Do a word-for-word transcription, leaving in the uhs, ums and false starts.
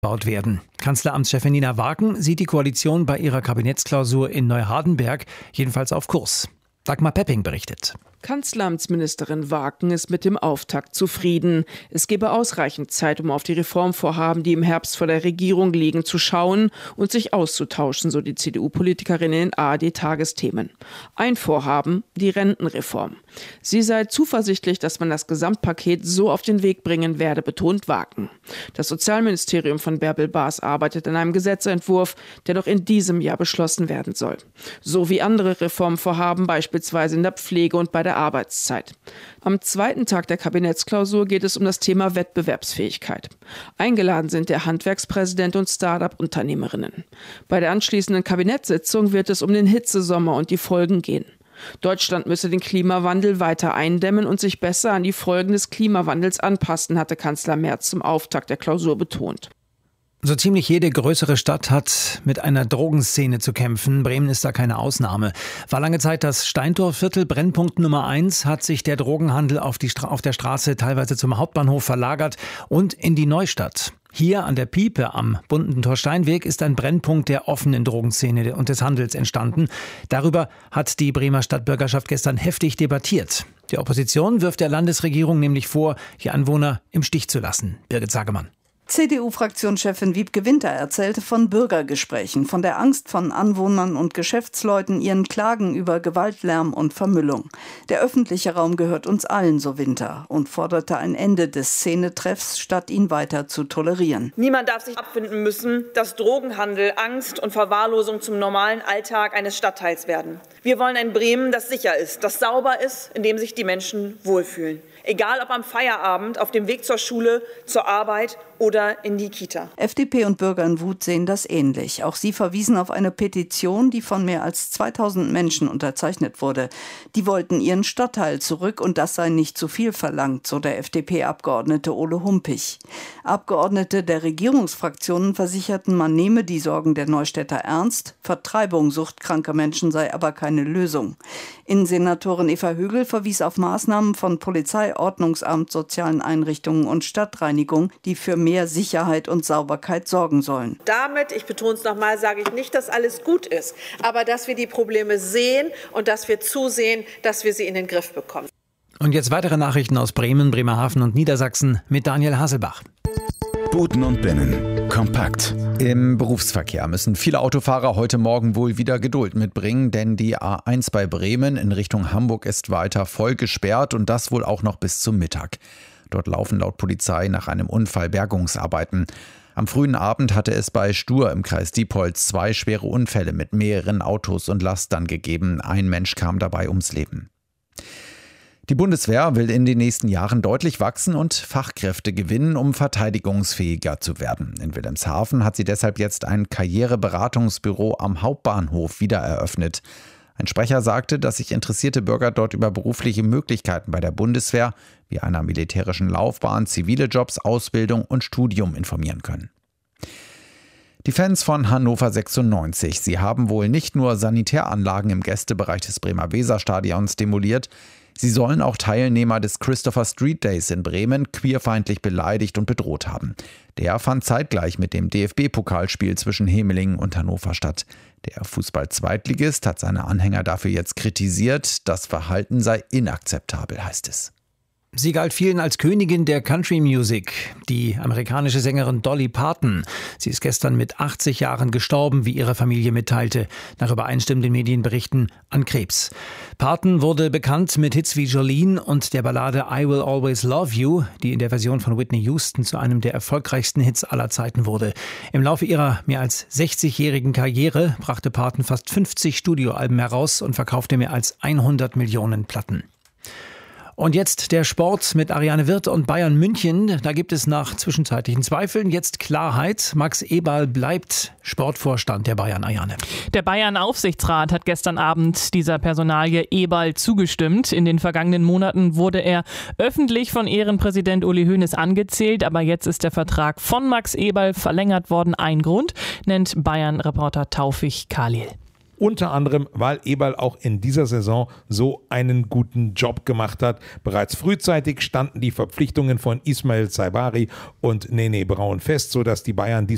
gebaut werden. Kanzleramtschefin Nina Wagen sieht die Koalition bei ihrer Kabinettsklausur in Neuhardenberg jedenfalls auf Kurs. Dagmar Pepping berichtet. Kanzleramtsministerin Wagen ist mit dem Auftakt zufrieden. Es gebe ausreichend Zeit, um auf die Reformvorhaben, die im Herbst vor der Regierung liegen, zu schauen und sich auszutauschen, so die C D U-Politikerin in den A R D-Tagesthemen. Ein Vorhaben, die Rentenreform. Sie sei zuversichtlich, dass man das Gesamtpaket so auf den Weg bringen werde, betont Wagen. Das Sozialministerium von Bärbel Baas arbeitet an einem Gesetzentwurf, der noch in diesem Jahr beschlossen werden soll. So wie andere Reformvorhaben, beispielsweise in der Pflege und bei der Arbeitszeit. Am zweiten Tag der Kabinettsklausur geht es um das Thema Wettbewerbsfähigkeit. Eingeladen sind der Handwerkspräsident und Start-up-Unternehmerinnen. Bei der anschließenden Kabinettssitzung wird es um den Hitzesommer und die Folgen gehen. Deutschland müsse den Klimawandel weiter eindämmen und sich besser an die Folgen des Klimawandels anpassen, hatte Kanzler Merz zum Auftakt der Klausur betont. So ziemlich jede größere Stadt hat mit einer Drogenszene zu kämpfen. Bremen ist da keine Ausnahme. War lange Zeit das Steintorviertel Brennpunkt Nummer eins, hat sich der Drogenhandel auf, die Stra- auf der Straße teilweise zum Hauptbahnhof verlagert und in die Neustadt. Hier an der Piepe am Bundentor-Steinweg ist ein Brennpunkt der offenen Drogenszene und des Handels entstanden. Darüber hat die Bremer Stadtbürgerschaft gestern heftig debattiert. Die Opposition wirft der Landesregierung nämlich vor, die Anwohner im Stich zu lassen. Birgit Sagemann. C D U-Fraktionschefin Wiebke Winter erzählte von Bürgergesprächen, von der Angst von Anwohnern und Geschäftsleuten, ihren Klagen über Gewaltlärm und Vermüllung. Der öffentliche Raum gehört uns allen, so Winter, und forderte ein Ende des Szenetreffs, statt ihn weiter zu tolerieren. Niemand darf sich abfinden müssen, dass Drogenhandel, Angst und Verwahrlosung zum normalen Alltag eines Stadtteils werden. Wir wollen ein Bremen, das sicher ist, das sauber ist, in dem sich die Menschen wohlfühlen. Egal ob am Feierabend, auf dem Weg zur Schule, zur Arbeit oder in die Kita. F D P und Bürger in Wut sehen das ähnlich. Auch sie verwiesen auf eine Petition, die von mehr als zweitausend Menschen unterzeichnet wurde. Die wollten ihren Stadtteil zurück und das sei nicht zu viel verlangt, so der F D P-Abgeordnete Ole Humpich. Abgeordnete der Regierungsfraktionen versicherten, man nehme die Sorgen der Neustädter ernst. Vertreibung suchtkranker Menschen sei aber keine Lösung. Innensenatorin Eva Högel verwies auf Maßnahmen von Polizei, Ordnungsamt, sozialen Einrichtungen und Stadtreinigung, die für mehr Sicherheit und Sauberkeit sorgen sollen. Damit, ich betone es nochmal, sage ich nicht, dass alles gut ist, aber dass wir die Probleme sehen und dass wir zusehen, dass wir sie in den Griff bekommen. Und jetzt weitere Nachrichten aus Bremen, Bremerhaven und Niedersachsen mit Daniel Haselbach. Buten und Binnen. Kompakt. Im Berufsverkehr müssen viele Autofahrer heute Morgen wohl wieder Geduld mitbringen, denn die A eins bei Bremen in Richtung Hamburg ist weiter voll gesperrt und das wohl auch noch bis zum Mittag. Dort laufen laut Polizei nach einem Unfall Bergungsarbeiten. Am frühen Abend hatte es bei Stur im Kreis Diepholz zwei schwere Unfälle mit mehreren Autos und Lastern gegeben. Ein Mensch kam dabei ums Leben. Die Bundeswehr will in den nächsten Jahren deutlich wachsen und Fachkräfte gewinnen, um verteidigungsfähiger zu werden. In Wilhelmshaven hat sie deshalb jetzt ein Karriereberatungsbüro am Hauptbahnhof wieder eröffnet. Ein Sprecher sagte, dass sich interessierte Bürger dort über berufliche Möglichkeiten bei der Bundeswehr, wie einer militärischen Laufbahn, zivile Jobs, Ausbildung und Studium informieren können. Die Fans von Hannover sechsundneunzig, sie haben wohl nicht nur Sanitäranlagen im Gästebereich des Bremer Weserstadions demoliert, sie sollen auch Teilnehmer des Christopher Street Days in Bremen queerfeindlich beleidigt und bedroht haben. Der fand zeitgleich mit dem D F B-Pokalspiel zwischen Hemelingen und Hannover statt. Der Fußball-Zweitligist hat seine Anhänger dafür jetzt kritisiert. Das Verhalten sei inakzeptabel, heißt es. Sie galt vielen als Königin der Country Music, die amerikanische Sängerin Dolly Parton. Sie ist gestern mit achtzig Jahren gestorben, wie ihre Familie mitteilte, nach übereinstimmenden Medienberichten an Krebs. Parton wurde bekannt mit Hits wie Jolene und der Ballade I Will Always Love You, die in der Version von Whitney Houston zu einem der erfolgreichsten Hits aller Zeiten wurde. Im Laufe ihrer mehr als sechzigjährigen Karriere brachte Parton fast fünfzig Studioalben heraus und verkaufte mehr als hundert Millionen Platten. Und jetzt der Sport mit Ariane Wirth und Bayern München. Da gibt es nach zwischenzeitlichen Zweifeln jetzt Klarheit. Max Eberl bleibt Sportvorstand der Bayern. Ariane. Der Bayern-Aufsichtsrat hat gestern Abend dieser Personalie Eberl zugestimmt. In den vergangenen Monaten wurde er öffentlich von Ehrenpräsident Uli Hoeneß angezählt. Aber jetzt ist der Vertrag von Max Eberl verlängert worden. Ein Grund nennt Bayern-Reporter Taufik Khalil. Unter anderem, weil Eberl auch in dieser Saison so einen guten Job gemacht hat. Bereits frühzeitig standen die Verpflichtungen von Ismail Saibari und Nene Braun fest, sodass die Bayern dies